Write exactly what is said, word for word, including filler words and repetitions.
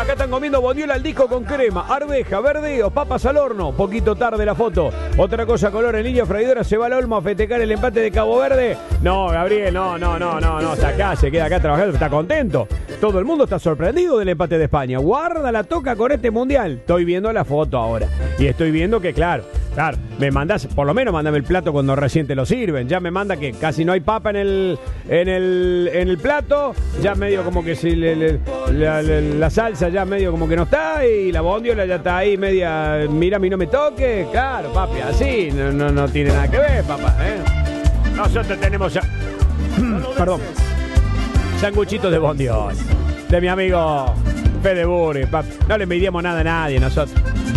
Acá están comiendo bondiola al disco con crema, arveja, verdeo, papas al horno. Poquito tarde la foto. Otra cosa, color en línea freidora, se va al Olmo a festejar el empate de Cabo Verde. No, Gabriel, no, no, no, no, no. Está acá, se queda acá trabajando, está contento. Todo el mundo está sorprendido del empate de España. Guarda la toca con este mundial. Estoy viendo la foto ahora. Y estoy viendo que, claro, claro, me mandás, por lo menos mándame el plato cuando recién te lo sirven. Ya me manda que casi no hay papa en el en el, en el plato. Ya medio como que si le, le, la, la, la salsa ya medio como que no está. Y la bondiola ya está ahí media, mira, a mí no me toque. Claro, papi, así no, no, no tiene nada que ver, papá, ¿eh? Nosotros tenemos ya... Perdón. Sanguchitos de bondiola. De mi amigo Fede Burri, papi. No le envidiamos nada a nadie nosotros.